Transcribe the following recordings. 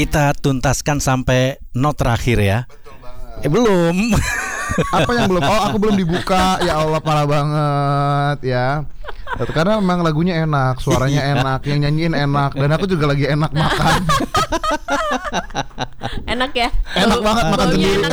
Kita tuntaskan sampai not terakhir ya. Betul banget. Belum. Apa yang belum? Oh, aku belum dibuka. Ya Allah, parah banget ya. Karena memang lagunya enak, suaranya enak, yang nyanyiin enak, dan aku juga lagi enak makan. Enak ya? Enak banget makan sendiri.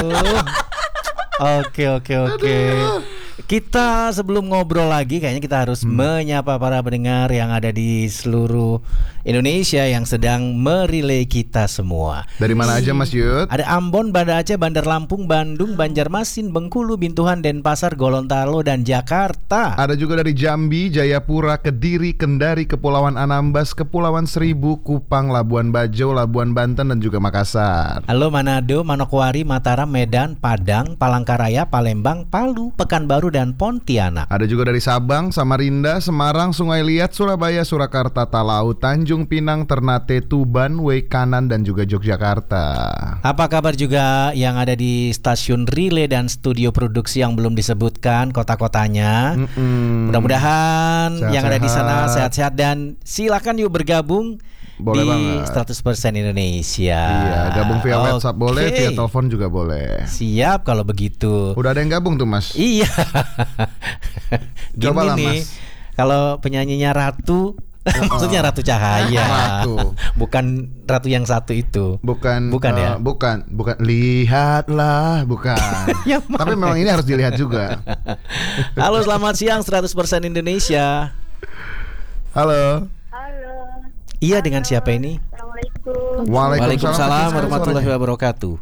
Oke. Kita sebelum ngobrol lagi kayaknya kita harus menyapa para pendengar yang ada di seluruh Indonesia yang sedang merelay kita semua. Dari mana aja Mas Yud? Ada Ambon, Banda Aceh, Bandar Lampung, Bandung, Banjarmasin, Bengkulu, Bintuhan, Denpasar, Gorontalo, dan Jakarta. Ada juga dari Jambi, Jayapura, Kediri, Kendari, Kepulauan Anambas, Kepulauan Seribu, Kupang, Labuan Bajo, Labuan Banten, dan juga Makassar. Halo Manado, Manokwari, Mataram, Medan, Padang, Palangkaraya, Palembang, Palu, Pekanbaru, dan Pontianak. Ada juga dari Sabang, Samarinda, Semarang, Sungai Liat, Surabaya, Surakarta, Talau, Tanjung Pinang, Ternate, Tuban, Wekanan, dan juga Yogyakarta. Apa kabar juga yang ada di stasiun relay dan studio produksi yang belum disebutkan kota-kotanya? Mudah-mudahan yang ada di sana sehat-sehat dan silakan yuk bergabung. Boleh di banget. 100% Indonesia. Iya, gabung via WhatsApp boleh, via telepon juga boleh. Siap kalau begitu. Udah ada yang gabung tuh Mas. Iya. Gini Cobalah, nih, Mas. kalau penyanyinya Ratu, maksudnya Ratu Cahaya. Ratu. Bukan Ratu yang satu itu. Bukan ya? Bukan lihatlah, bukan. Yang Tapi memang ini harus dilihat juga. Halo, selamat siang 100% Indonesia. Halo. Iya, dengan siapa ini? Assalamualaikum. Waalaikumsalam warahmatullahi wabarakatuh.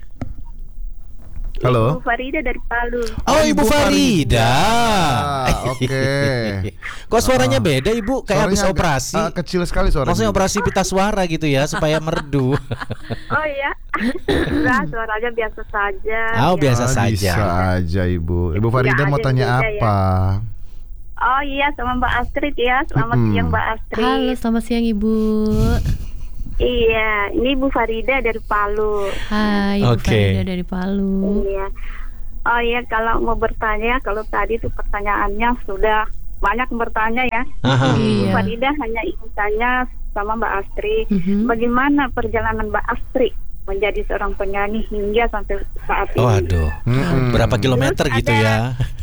Halo. Ibu Farida dari Palu. Oh, Ibu Farida. Oke. Kok suaranya beda, Ibu? Kayak habis Suaranya operasi. kecil sekali suaranya. Maksudnya operasi pita suara gitu ya, supaya merdu. Oh iya. Enggak, suaranya biasa saja. Oh, biasa saja. Bisa aja Ibu. Ibu Farida Nggak mau ada tanya yang beda, apa? Oh iya, sama Mbak Astrid ya. Selamat siang Mbak Astrid. Halo, selamat siang Ibu. Iya, ini Ibu Farida dari Palu. Hai, Ibu Oke. Farida dari Palu. Iya. Oh iya, kalau mau bertanya, kalau tadi tuh pertanyaannya sudah banyak yang bertanya ya. Aha. Ibu Iya. Farida hanya ingin tanya sama Mbak Astrid, bagaimana perjalanan Mbak Astrid menjadi seorang penyanyi hingga sampai saat ini. Oh, aduh. Berapa kilometer Terus gitu ada- ya?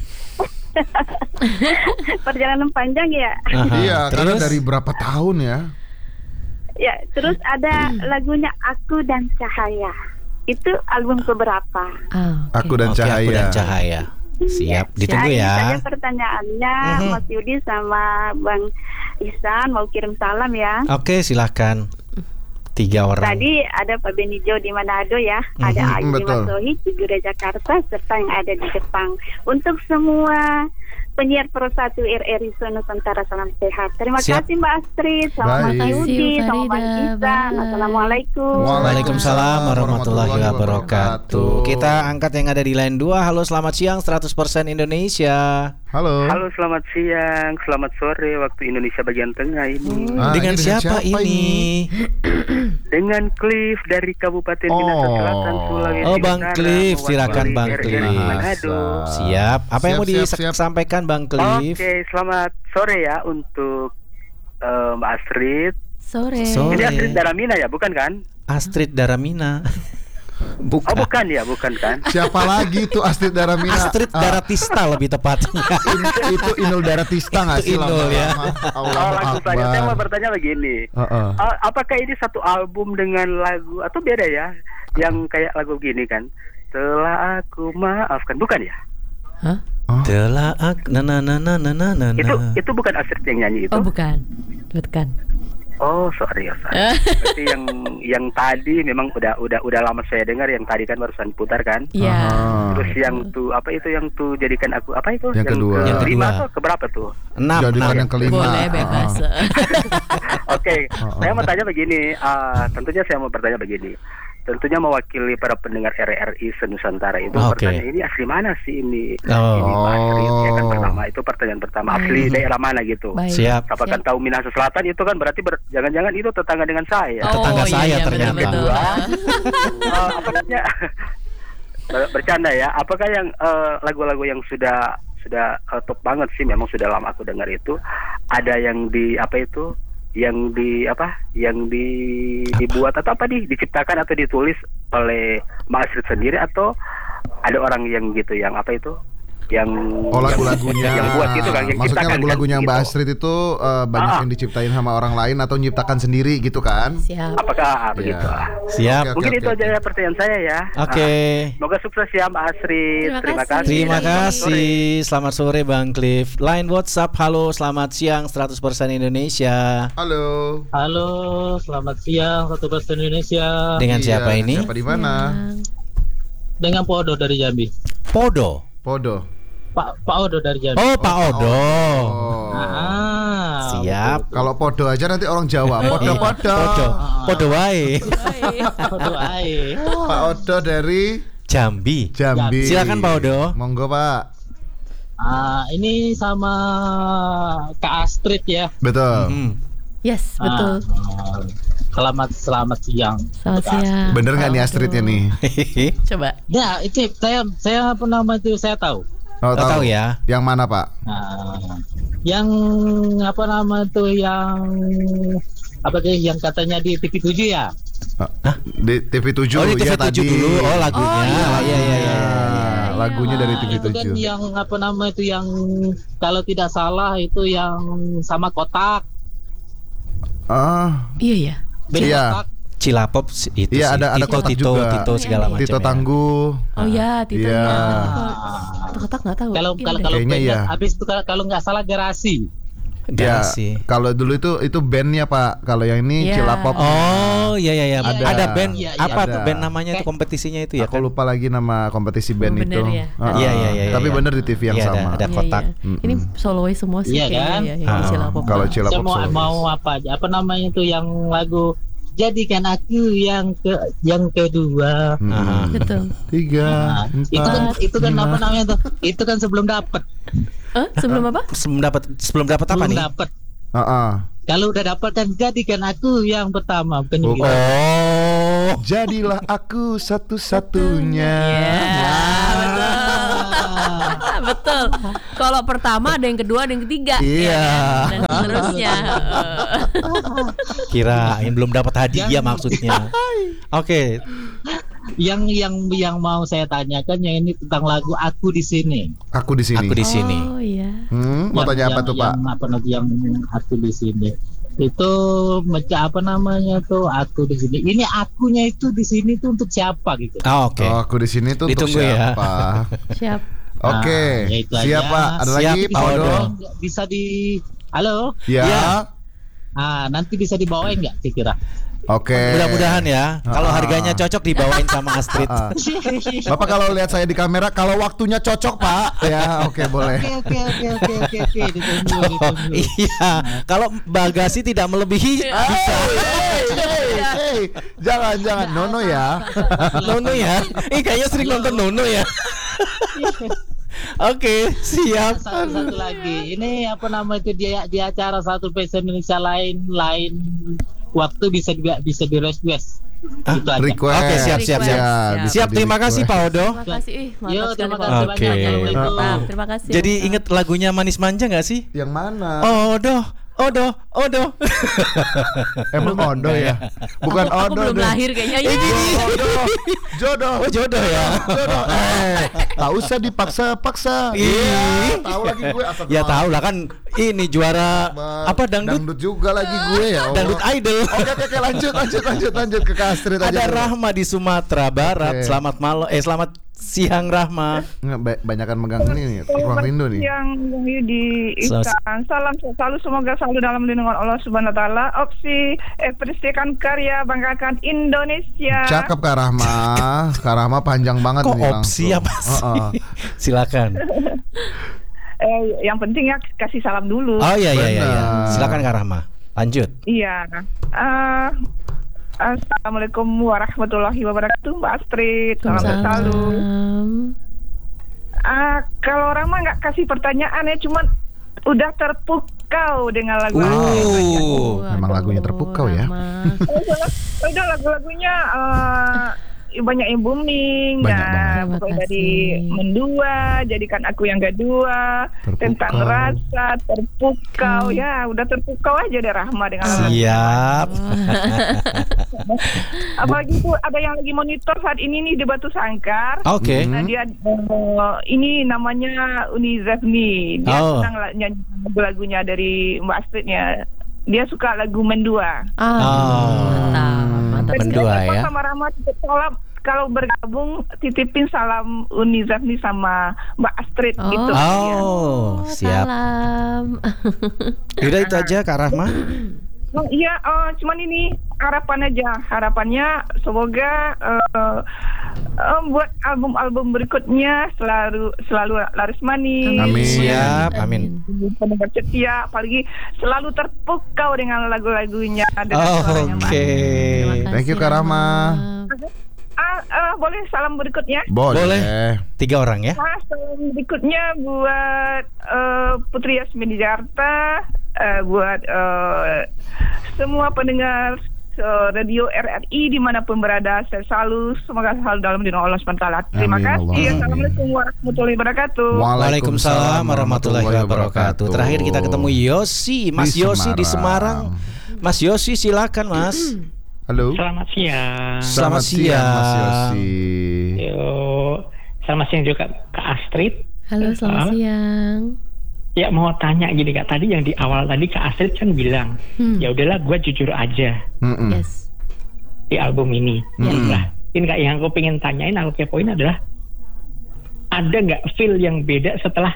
Perjalanan panjang ya. Aha. Iya, karena Terus? dari berapa tahun ya? Ya, terus ada lagunya Aku dan Cahaya. Itu album keberapa? Ah, oke. Aku dan Oke, Cahaya. Aku dan Cahaya. Siap, ditunggu Ini ya. saja pertanyaannya, Mas Yudi sama Bang Ihsan mau kirim salam ya. Oke, silahkan. 3 orang. Tadi ada Pak Benijo di Manado ya, ada Ayu betul. Masohi di Gura Jakarta, serta yang ada di Jepang. Untuk semua penyiar Pro 1 RRI Nusantara, salam sehat. Terima Siap. kasih Mbak Astrid, sama Baik. Mas Yudi, Terima kasih, sama Bang Farida. Ihsan. Bye. Assalamualaikum. Waalaikumsalam warahmatullahi wabarakatuh. Kita angkat yang ada di line 2. Halo, selamat siang 100% Indonesia. Halo. Halo, selamat siang, selamat sore waktu Indonesia bagian tengah ini. Dengan ini siapa ini? Dengan Cliff dari Kabupaten Minahasa Selatan, Sulawesi Oh, Bang Utara, Cliff, mewakili silakan Bang RRI Cliff. Manado. Siap. Apa yang mau Siap, siap. disampaikan Bang Cliff? Oke, selamat sore ya untuk Mbak Astrid. Sore. Sore. Ini Astrid Daramina ya, bukan kan? Astrid Daramina. Bukan. Oh, bukan ya, bukan kan? Siapa lagi tuh Astrid Daramina? Astrid Daratista lebih tepatnya. Itu Inul Daratista nggak sih? Itu Inul ya. Oh, langsung saja saya mau bertanya begini. Apakah ini satu album dengan lagu atau beda ya? Yang kayak lagu gini kan? Telah aku maafkan, bukan ya? Hah? Telah na na na na na na na. Itu bukan Astrid yang nyanyi itu. Oh, bukan. Bukan. Oh, sorry. Berarti yang tadi memang udah lama saya dengar, yang tadi kan barusan putar kan. Iya. Terus yang tuh apa itu yang tuh jadikan aku apa itu? Yang kedua. Yang kelima kedua. atau keberapa tuh? 6. Jadikan yang kelima. Boleh bebas. Oke, saya mau tanya begini. Tentunya saya mau bertanya begini. Tentunya mewakili para pendengar RRI Senusantara itu Oke. pertanyaan ini asli mana sih ini? Oh. Ini Pak Astrid, ya kan pertama itu pertanyaan pertama asli daerah mana gitu? Baik. Siap. Apakah tahu Minahasa Selatan itu kan berarti jangan-jangan itu tetangga dengan saya. Tetangga iya, saya iya, ternyata. betul. Apa namanya? Bercanda ya. Apakah yang lagu-lagu yang sudah top banget sih, memang sudah lama aku dengar itu, ada yang di apa itu dibuat atau diciptakan atau ditulis oleh Mbak Astrid sendiri, atau ada orang yang gitu yang lagu-lagunya yang buat gitu kan, yang maksudnya ciptakan, lagu-lagunya kan, Mbak gitu. Astrid itu banyak yang diciptain sama orang lain atau nyiptakan sendiri gitu kan? Siap. Apakah begitu? Siap. Mungkin itu aja pertanyaan saya ya. Oke. Semoga sukses ya Mbak Astrid. Terima kasih. Terima kasih. Selamat sore Bang Cliff. Line WhatsApp, halo, selamat siang 100% Indonesia. Halo. Halo, selamat siang 100% Indonesia. Dengan siapa ini? Siapa di mana? Dengan Pak Odo dari Jambi. Podo. Pak Odo dari Jambi. Oh, Pak Odo. Siap. Kalau podo aja nanti orang Jawa. Podo. Podo wae. Odo ae. Pak Odo dari Jambi. Silakan Pak Odo. Monggo Pak. Ini sama Kak Astrid ya. Betul. Yes, betul. Selamat siang. Selamat siang. Bener nggak nih Astridnya nih? Coba. Ya, itu saya apa nama itu saya tahu. Oh, tahu ya. Yang mana Pak? Yang apa nama itu yang katanya di TV7 ya? Di TV7. Oh, di TV7 tadi. dulu. Oh, lagunya. Iya. Lagunya dari TV7. Itu kan yang apa nama itu yang kalau tidak salah itu yang sama kotak. Iya ya. Iya. Cilapop itu iya, sih. ada kotak juga. Tito segala macam. Tito Tangguh. Oh ya, Tito. Iya. Kotak nggak tahu. Kalau kayaknya iya. Habis itu kalau nggak salah Garasi. Ya, kalau dulu itu bandnya Pak. Kalau yang ini Cilapop. Oh iya. Ada band apa tuh band namanya itu kompetisinya itu ya? Aku lupa lagi nama kompetisi band itu. Ya. Iya. Tapi bener di TV yang sama. Ada kotak. Ini solois semua sih. Iya kan? Cilapop. Kalau Cilapop saya mau apa aja? Apa namanya itu yang lagu Jadikan Aku yang kedua. Betul. 3, 4, itu kan apa namanya tuh? Itu kan sebelum dapat. Sebelum apa? Sebelum dapat apa nih? Dapat. Kalau udah dapat kan jadikan aku yang pertama, bukan gitu. Oh, jadilah aku satu-satunya. Betul. Kalau pertama ada yang kedua, ada yang ketiga. Iya. Dan seterusnya. Kirain belum dapat hadiah maksudnya. Oke. Yang mau saya tanyakan yang ini tentang lagu Aku di Sini. Aku di Sini. Oh iya. Mau tanya apa tuh Pak? Yang Aku di Sini. Itu apa namanya tuh Aku di Sini. Ini akunya itu di sini tuh untuk siapa gitu? Oke. Oh, Aku di Sini tuh untuk siapa? Siap. Oke. Siapa? Ada lagi Pak Odo? Bisa halo? Ya. Nanti bisa dibawain nggak kira-kira? Oke. Mudah-mudahan ya. Kalau harganya cocok dibawain sama Astrid. Bapak kalau lihat saya di kamera, kalau waktunya cocok Pak, ya oke boleh. Oke. Ditunggu. Iya. Kalau bagasi tidak melebihi bisa. Jangan Nono ya. Nono ya. Kayaknya sering nonton Nono ya. Oke, siap. Satu lagi. Ini apa nama itu di acara Satu Pesa Indonesia lain waktu bisa di request. Request. Oke, siap. Terima kasih Pak Odo. Terima kasih. Terima kasih banyak. Terima kasih. Jadi inget lagunya Manis Manja nggak sih? Yang mana? Odo. Emang Odo ya? Bukan aku Odo. Belum lahir kayaknya. Jodoh. Oh, jodoh ya. Tak usah dipaksa-paksa. Iya. Tahu lagi gue. Ya tahu lah kan ini juara apa dangdut juga lagi gue ya. Dangdut idol. Oke, lanjut ke Astrid aja. Ada Rahma di Sumatera Barat. Selamat malam. Selamat siang Rahma. Banyakan megang ini ruang rindu nih. Yang di Ihsan. Salam selalu, semoga selalu dalam lindungan Allah Subhanahu wa taala. Opsi ekspresikan karya, banggakan Indonesia. Cakep Kak Rahma. Kak Rahma panjang banget kok nih langsung. Opsi apa sih? Silakan. Yang penting ya kasih salam dulu. Oh iya. Silakan Kak Rahma. Lanjut. Iya. Assalamualaikum warahmatullahi wabarakatuh, Mbak Astrid. Salam selalu. Kalau orang mah nggak kasih pertanyaan ya, cuman udah terpukau dengan lagu. Memang lagunya terpukau ya. Udah lagu-lagunya banyak yang booming. Banyak Nah, pokoknya dari mendua, jadikan aku yang kedua. Tentang rasa, terpukau. Ya, udah terpukau aja deh Rahma dengan Siap. apalagi itu ada yang lagi monitor saat ini nih di Batu Sangkar. Oke. Nah, dia ini namanya Uni Zafni. Dia senang nyanyi lagu-lagunya dari Mbak Astridnya. Dia suka lagu Mendua. Mantap. Mendua ya. Sama Rahma titip salam. Kalau bergabung titipin salam Uni Zafni sama Mbak Astrid gitu. Siap. Salam. Udah itu aja Kak Rahma. Iya, cuman ini harapannya semoga buat album-album berikutnya selalu laris manis. Amin. Siap, amin. Pendengar setia, apalagi selalu terpukau dengan lagu-lagunya dengan suaranya Mbak. Oke. Thank you Kak Rahma. Boleh salam berikutnya? Boleh. 3 orang ya. Salam berikutnya buat Putri Yasmin di Jakarta, buat semua pendengar radio RRI dimanapun berada, selalu semoga selalu dalam lindungan Allah SWT. Terima kasih. Assalamualaikum warahmatullahi wabarakatuh. Waalaikumsalam warahmatullahi wabarakatuh. Terakhir kita ketemu Yosi, Mas Yosi di Semarang. Mas Yosi silakan Mas. Halo. Selamat siang. Selamat siang Mas Yosi. Selamat siang juga Kak Astrid. Halo, selamat siang. Ya mau tanya gini Kak, tadi yang di awal tadi Kak Astrid kan bilang, ya udahlah gue jujur aja Yes. di album ini. Nah, ini Kak yang aku pengen tanyain, aku kepoin adalah ada nggak feel yang beda setelah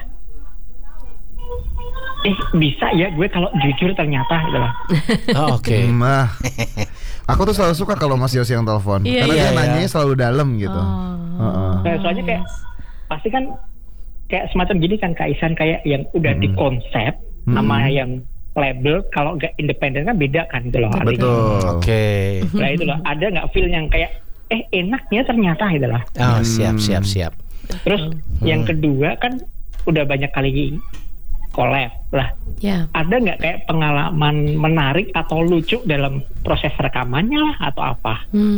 bisa ya gue kalau jujur ternyata gitu lah. Oke. Aku tuh selalu suka kalau Mas Yosi yang telepon, karena dia nanyanya selalu dalam gitu. Nah, soalnya kayak pasti kan kayak semacam gini kan Kak Isan, kayak yang udah dikonsep nama yang label, kalau nggak independen kan beda kan gitu loh. Betul. Oke. Nah itu loh, ada nggak feel yang kayak enaknya ternyata gitu lah. Siap. Terus yang kedua kan udah banyak kali collab lah. Ada nggak kayak pengalaman menarik atau lucu dalam proses rekamannya lah atau apa?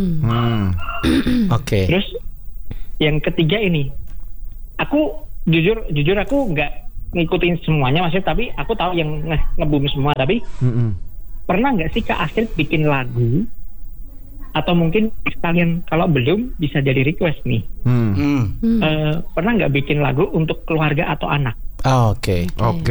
Oke. Terus yang ketiga ini, aku jujur aku nggak ngikutin semuanya maksudnya, tapi aku tahu yang nge-boom semua. Tapi pernah nggak sih Kak Astrid bikin lagu, atau mungkin kalian kalau belum bisa jadi request nih, pernah nggak bikin lagu untuk keluarga atau anak? Oke.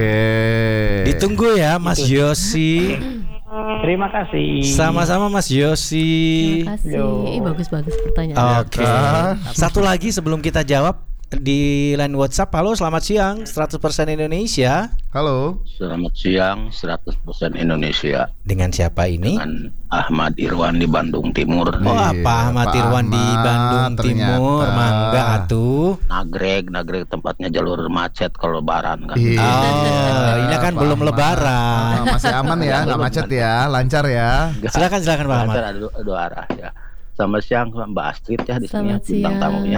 Ditunggu ya Mas Yosi. Terima kasih. Sama-sama Mas Yosi. Terima kasih. Bagus pertanyaan. Oke. Satu lagi sebelum kita jawab di line WhatsApp. Halo, selamat siang 100% Indonesia. Halo. Selamat siang 100% Indonesia. Dengan siapa ini? Dengan Ahmad Irwan di Bandung Timur. Apa Ahmad Irwan di Bandung Timur? Mangga atuh. Nagreg tempatnya jalur macet kalau lebaran kan. Ini kan belum lebaran. Masih aman ya, nggak macet ya, lancar ya. Silakan Pak Ahmad. Lancar, ada dua arah ya. Selamat siang Mbak Astrid ya di sini bintang tamunya.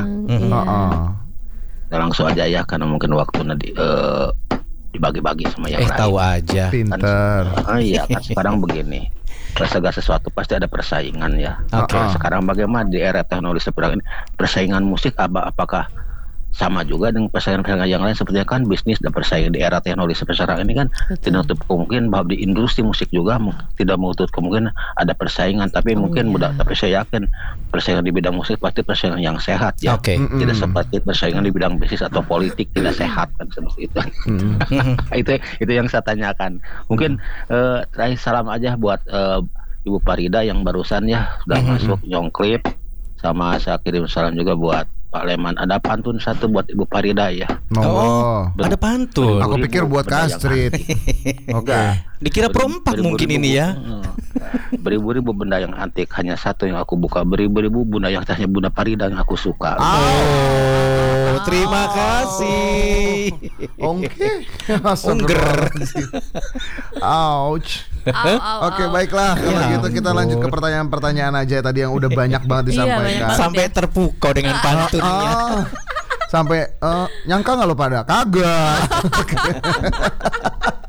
Langsung aja ya, karena mungkin waktu nanti dibagi-bagi sama yang lain. Tahu aja. Pinter. Iya kan sekarang begini, segala sesuatu pasti ada persaingan ya. Sekarang bagaimana di era teknologi seperti ini, persaingan musik apakah sama juga dengan persaingan yang lain, seperti kan bisnis dan persaingan di era teknologi seperti sekarang ini kan tidak menutup kemungkinan bahwa di industri musik juga tidak menutup kemungkinan ada persaingan, tapi tapi saya yakin persaingan di bidang musik pasti persaingan yang sehat ya. Tidak seperti persaingan di bidang bisnis atau politik tidak sehat kan seperti itu. Itu yang saya tanyakan. Mungkin terakhir salam aja buat Ibu Farida yang barusan ya sudah masuk nyongklip, sama saya kirim salam juga buat Pak Leman. Ada pantun satu buat Ibu Farida ya. Ada pantun. Aku pikir buat Kak Astrid. Dikira perempat mungkin ini ya. Beribu-ribu benda yang antik, hanya satu yang aku buka. Beribu-ribu benda yang hanya Bunda Farida yang aku suka. Terima kasih. Ouch. Oke, baiklah. Kalau gitu kita lanjut ke pertanyaan-pertanyaan aja tadi yang udah banyak banget disampaikan. Sampai terpukau dengan pantunnya. Sampai nyangka nggak lo pada? Kagak.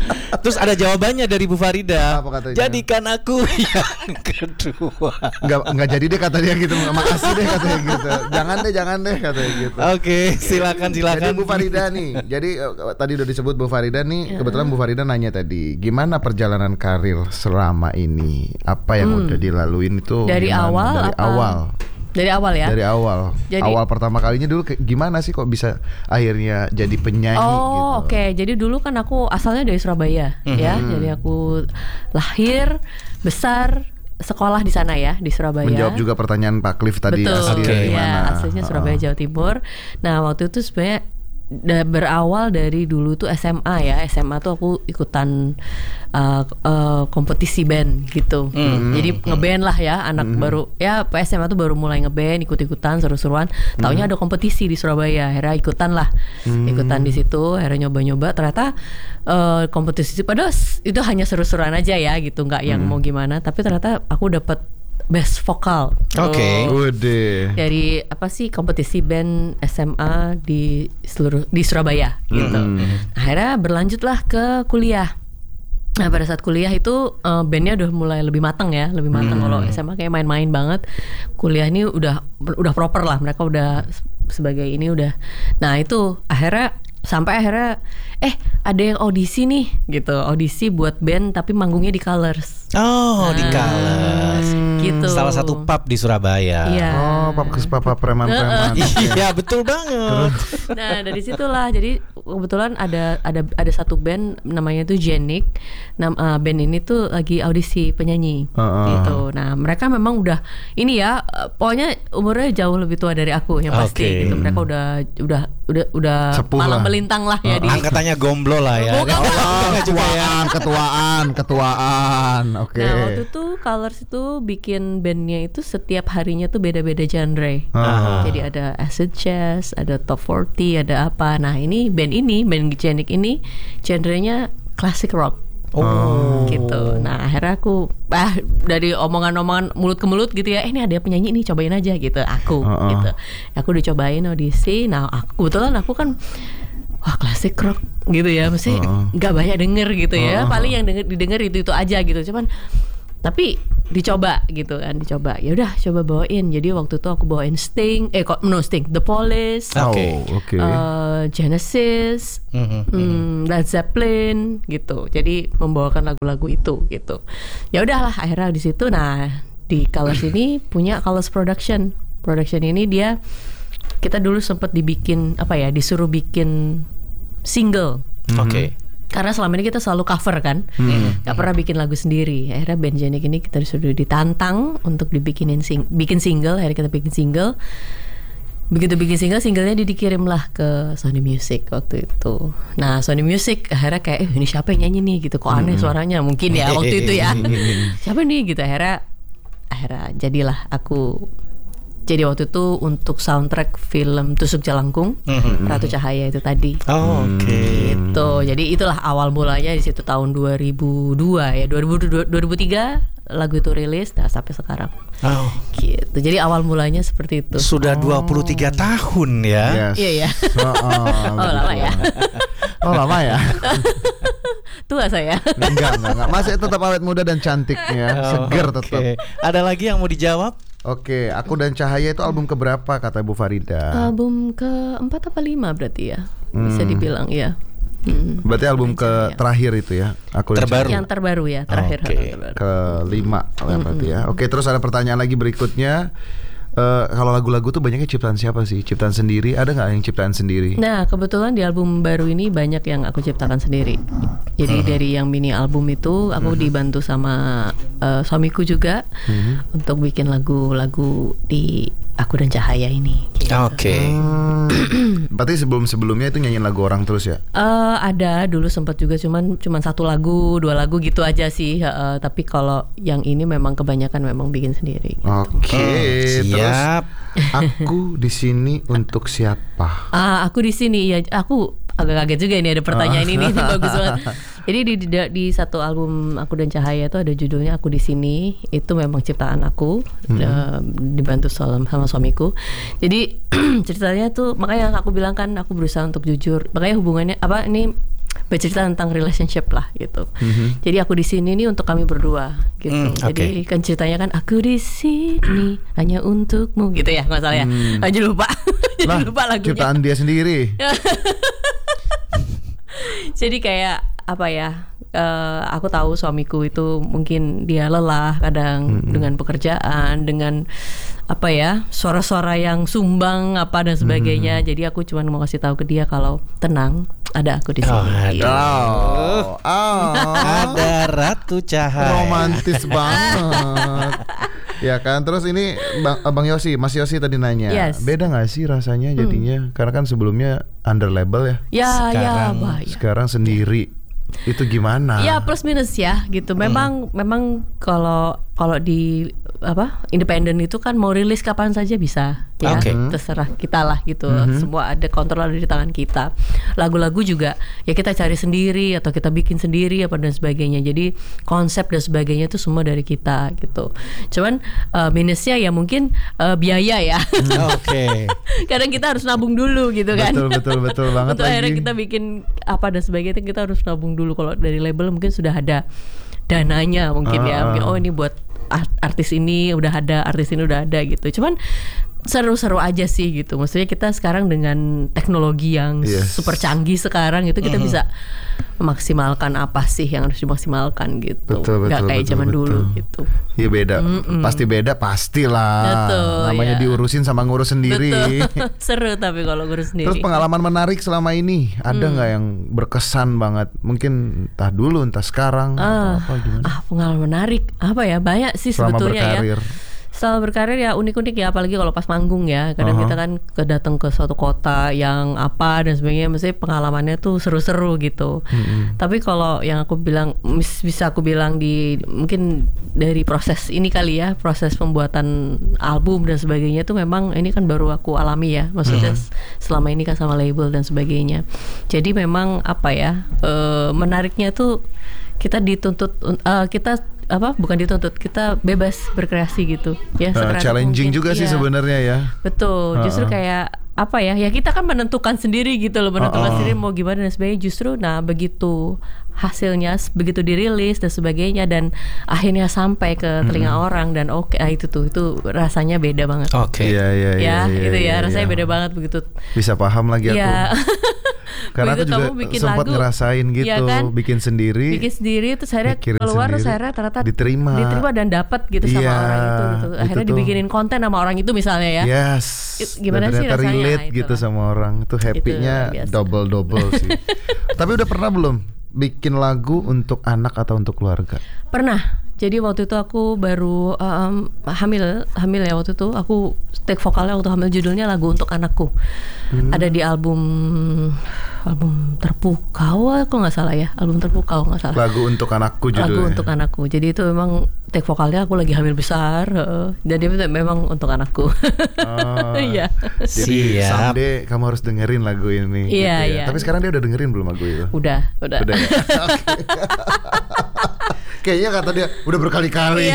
Terus ada jawabannya dari Bu Farida. Apa katanya? Jadikan aku yang kedua. Enggak jadi deh kata dia gitu. Makasih deh katanya gitu. Jangan deh katanya gitu. Oke, silakan. Jadi Bu Farida nih. Jadi tadi udah disebut Bu Farida nih. Kebetulan Bu Farida nanya tadi, gimana perjalanan karir selama ini? Apa yang udah dilaluin itu? Dari awal. Dari awal ya? Dari awal. Jadi, awal pertama kalinya dulu gimana sih kok bisa akhirnya jadi penyanyi gitu? Oke. Jadi dulu kan aku asalnya dari Surabaya ya. Jadi aku lahir, besar, sekolah di sana ya, di Surabaya. Menjawab juga pertanyaan Pak Cliff tadi. Betul. Asli dari mana? Aslinya Surabaya, Jawa Timur. Nah, waktu itu sebenarnya berawal dari dulu tuh SMA ya. SMA tuh aku ikutan kompetisi band gitu. Jadi ngeband lah ya, anak baru ya SMA tuh baru mulai ngeband, ikut-ikutan seru-seruan. Taunya ada kompetisi di Surabaya, akhirnya ikutan di situ, akhirnya nyoba-nyoba. Ternyata kompetisi padahal itu hanya seru-seruan aja ya gitu, nggak yang mau gimana. Tapi ternyata aku dapat best vokal. Oke. Dari kompetisi band SMA di Surabaya gitu. Akhirnya berlanjutlah ke kuliah. Nah, pada saat kuliah itu bandnya udah mulai lebih matang ya, lebih matang. Kalau SMA kayak main-main banget. Kuliah ini udah proper lah, mereka udah sebagai ini udah. Nah, itu sampai akhirnya ada yang audisi nih gitu, audisi buat band tapi manggungnya di Colors. Di Colors gitu. Salah satu pub di Surabaya. Iya. Pub preman-preman. Iya, betul banget. Nah, dari situlah jadi kebetulan ada satu band namanya tuh Jenik. Band ini tuh lagi audisi penyanyi gitu. Nah, mereka memang udah ini ya, pokoknya umurnya jauh lebih tua dari aku yang pasti gitu. Mereka udah sepuh malang lah. melintang lah ya di angkatannya gomblo lah ya. Ketuaan. Oke. Nah, waktu itu Colors itu bikin bandnya itu setiap harinya tuh beda-beda genre. Jadi ada acid jazz, ada top 40, ada apa. Nah, band Jenik ini genrenya classic rock. Gitu. Nah, akhirnya aku dari omongan-omongan mulut ke mulut gitu ya, ini ada penyanyi nih, cobain aja gitu. Aku gitu. Aku dicobain audisi. Nah, kebetulan aku kan klasik rock gitu ya, mesti nggak banyak denger gitu ya. Paling yang didengar itu aja gitu. Cuman tapi dicoba gitu kan, ya udah coba bawain. Jadi waktu itu aku bawain Sting, The Police, Genesis, Led Zeppelin gitu. Jadi membawakan lagu-lagu itu gitu. Ya udahlah, akhirnya di situ. Nah, di Colors ini punya Colors Production ini kita dulu sempat disuruh bikin single. Karena selama ini kita selalu cover kan, gak pernah bikin lagu sendiri. Akhirnya band Jenik ini kita sudah ditantang untuk bikin single. Akhirnya kita bikin single. Begitu bikin singlenya dikirim lah ke Sony Music waktu itu. Nah, Sony Music akhirnya kayak ini siapa yang nyanyi nih gitu, kok aneh suaranya mungkin ya waktu itu ya. Siapa nih gitu. Akhirnya jadilah aku. Jadi waktu itu untuk soundtrack film Tusuk Jalangkung, Ratu Cahaya itu tadi. Gitu. Jadi itulah awal mulanya di situ tahun 2002 ya. 2003 lagu itu rilis, sampai sekarang. Gitu. Jadi awal mulanya seperti itu. Sudah 23 tahun ya. Iya ya. Lama ya. Lama ya. Tua saya. Enggak. Masih tetap awet muda dan cantiknya, seger tetap. Ada lagi yang mau dijawab? Oke, Aku dan Cahaya itu album keberapa kata Bu Farida? Album ke-4 apa 5 berarti ya. Bisa dibilang ya. Berarti album terakhir itu ya, Aku dan terbaru. Cahaya. Yang terbaru ya, terakhir. Ke-5 berarti ya. Oke, terus ada pertanyaan lagi berikutnya. Kalau lagu-lagu tuh banyaknya ciptaan siapa sih? Ciptaan sendiri? Ada nggak yang ciptaan sendiri? Nah, kebetulan di album baru ini banyak yang aku ciptakan sendiri. Jadi dari yang mini album itu aku dibantu sama suamiku juga untuk bikin lagu-lagu di Aku dan Cahaya ini. Gitu. Berarti sebelumnya itu nyanyiin lagu orang terus ya? Ada dulu sempat juga, cuman 1 lagu 2 lagu gitu aja sih. Tapi kalau yang ini memang kebanyakan memang bikin sendiri. Siap. Aku di sini untuk siapa? Aku di sini ya. Aku agak kaget juga ini ada pertanyaan ini bagus banget. Jadi di satu album Aku dan Cahaya itu ada judulnya Aku di Sini. Itu memang ciptaan aku, dibantu sama suamiku. Jadi ceritanya tuh, makanya aku bilang kan aku berusaha untuk jujur. Makanya hubungannya bercerita tentang relationship lah gitu. Jadi aku di sini nih untuk kami berdua gitu. Jadi kan ceritanya kan aku di sini hanya untukmu gitu ya, nggak salah ya. Aja lupa. Jadi lupa lagunya. Ciptaan dia sendiri. Jadi kayak apa ya? Aku tahu suamiku itu mungkin dia lelah kadang dengan pekerjaan, dengan apa ya, suara-suara yang sumbang apa dan sebagainya. Jadi aku cuma mau kasih tahu ke dia kalau tenang, ada aku di sini. Ada Ratu Cahaya. Romantis banget. Ya kan, terus ini Bang Yosi, Mas Yosi tadi nanya, beda nggak sih rasanya jadinya? Karena kan sebelumnya under label ya. Sekarang sendiri. Itu gimana? Ya plus minus ya gitu. Memang kalau di independen itu kan mau rilis kapan saja bisa ya. Terserah kita lah gitu. Semua ada kontrol di tangan kita. Lagu-lagu juga ya kita cari sendiri atau kita bikin sendiri apa dan sebagainya. Jadi konsep dan sebagainya itu semua dari kita gitu. Cuman minusnya ya mungkin biaya ya. Kadang kita harus nabung dulu gitu kan. Betul banget. Untuk akhirnya kita bikin apa dan sebagainya kita harus nabung dulu. Kalau dari label mungkin sudah ada dananya mungkin ya. Mungkin, ini buat artis ini udah ada, artis ini udah ada gitu. Cuman seru-seru aja sih gitu. Maksudnya kita sekarang dengan teknologi yang super canggih sekarang itu kita bisa memaksimalkan apa sih yang harus dimaksimalkan gitu. Gak kayak zaman dulu gitu. Iya beda. Pasti beda, pastilah. Namanya diurusin sama ngurus sendiri. Seru tapi kalau ngurus sendiri. Terus pengalaman menarik selama ini ada nggak yang berkesan banget? Mungkin entah dulu entah sekarang atau apa gimana? Pengalaman menarik apa ya? Banyak sih sebetulnya ya. Setelah berkarir ya unik-unik ya, apalagi kalau pas manggung ya. Kadang kita kan datang ke suatu kota yang apa dan sebagainya, mesti pengalamannya tuh seru-seru gitu. Tapi kalau yang aku bilang, bisa aku bilang mungkin dari proses ini kali ya, proses pembuatan album dan sebagainya tuh memang ini kan baru aku alami ya. Maksudnya selama ini kan sama label dan sebagainya. Jadi memang apa ya, menariknya tuh kita dituntut, bukan dituntut, kita bebas berkreasi gitu ya. Challenging juga sih sebenarnya ya. Betul, justru kayak apa ya, kita kan menentukan sendiri gitu loh, menentukan sendiri mau gimana dan sebagainya. Justru begitu hasilnya, begitu dirilis dan sebagainya dan akhirnya sampai ke telinga orang dan itu rasanya beda banget. Iya, rasanya beda banget begitu. Bisa paham lagi aku. Karena aku juga sempat ngerasain gitu, ya kan? bikin sendiri terus akhirnya keluar, terus akhirnya ternyata diterima dan dapat gitu sama orang itu gitu. Akhirnya dibikinin konten sama orang itu misalnya ya. Gimana sih rasanya relate gitu sama orang. Itu happy-nya double sih. Tapi udah pernah belum bikin lagu untuk anak atau untuk keluarga? Pernah. Jadi waktu itu aku baru hamil ya, waktu itu aku take vokalnya waktu hamil, judulnya Lagu Untuk Anakku. Ada di album Terpukau aku nggak salah ya, album Terpukau nggak salah. Lagu Untuk Anakku judulnya. Lagu Untuk Anakku. Jadi itu memang take vokalnya aku lagi hamil besar. Jadi memang untuk anakku. Iya. Jadi someday kamu harus dengerin lagu ini. Iya, gitu ya. Tapi sekarang dia udah dengerin belum lagu itu? Udah. Ya? Kayaknya kata dia udah berkali-kali.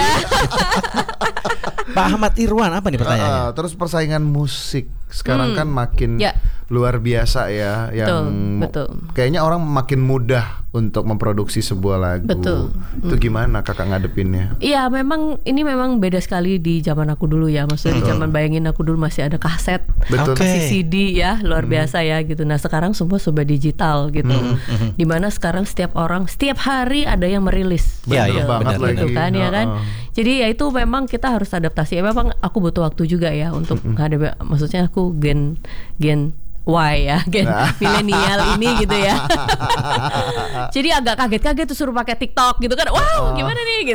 Pak Ahmad Irwan, apa nih pertanyaannya? Terus persaingan musik sekarang kan makin luar biasa ya, yang betul. Kayaknya orang makin mudah untuk memproduksi sebuah lagu. Betul. Itu gimana kakak ngadepinnya? Iya, ini memang beda sekali di zaman aku dulu ya. Maksudnya di zaman bayangin aku dulu masih ada kaset, masih CD ya, luar biasa ya gitu. Nah sekarang semua serba digital gitu. Dimana sekarang setiap orang setiap hari ada yang merilis. Betul banget gitu kan ya kan. Jadi ya itu memang kita harus adaptasi. Ya memang aku butuh waktu juga ya untuk menghadapi. Maksudnya aku gen Y ya, gen milenial ini gitu ya. Jadi agak kaget-kaget tuh suruh pakai TikTok gitu kan. Wow, gimana nih gitu.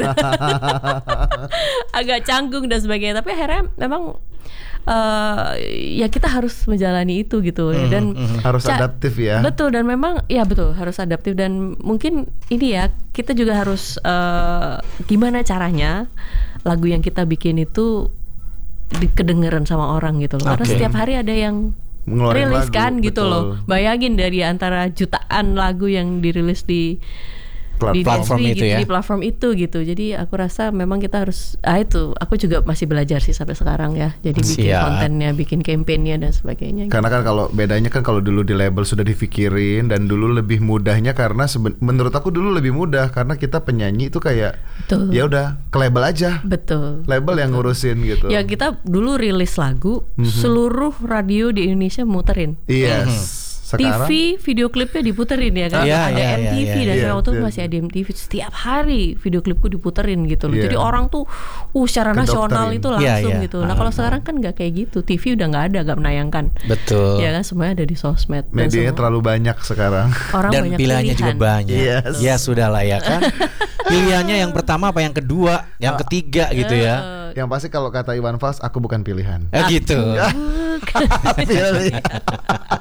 Agak canggung dan sebagainya. Tapi akhirnya memang ya kita harus menjalani itu gitu dan harus adaptif ya. Betul, dan memang ya betul harus adaptif, dan mungkin ini ya kita juga harus gimana caranya lagu yang kita bikin itu kedengeran sama orang gitu loh. Karena setiap hari ada yang rilis kan gitu loh. Bayangin dari antara jutaan lagu yang dirilis di platform di itu ya. Di platform itu gitu. Jadi aku rasa memang kita harus itu. Aku juga masih belajar sih sampai sekarang ya. Jadi bikin kontennya, bikin campaignnya dan sebagainya. Karena kan kalau bedanya kan kalau dulu di label sudah dipikirin dan dulu lebih mudahnya karena menurut aku dulu lebih mudah karena kita penyanyi itu kayak ya udah ke label aja. Betul. Label yang ngurusin gitu. Ya kita dulu rilis lagu, seluruh radio di Indonesia muterin. Yes. Sekarang, TV video klipnya diputerin ya kan, ada MTV dan waktu itu masih ada MTV, setiap hari video klipku diputerin gitu loh. Jadi orang tuh secara nasional itu langsung gitu. Nah kalau sekarang kan nggak kayak gitu, TV udah nggak ada, nggak menayangkan. Betul. Ya kan semuanya ada di sosmed. Medianya terlalu banyak sekarang. Orang dan banyak pilihannya juga banyak. Yes. Ya sudah lah ya kan. Pilihannya yang pertama apa yang kedua, yang ketiga gitu ya. Yang pasti kalau kata Iwan Fals, aku bukan pilihan. Gitu.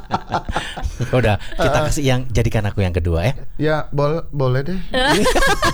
Udah, kita kasih yang jadikan aku yang kedua ya. Ya boleh deh.